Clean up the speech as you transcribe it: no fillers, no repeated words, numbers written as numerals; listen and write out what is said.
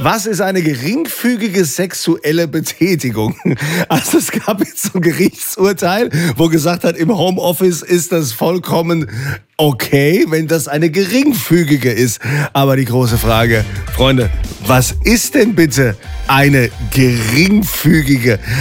Was ist eine geringfügige sexuelle Betätigung? Also es gab jetzt so ein Gerichtsurteil, wo gesagt hat, im Homeoffice ist das vollkommen okay, wenn das eine geringfügige ist. Aber die große Frage, Freunde, was ist denn bitte eine geringfügige?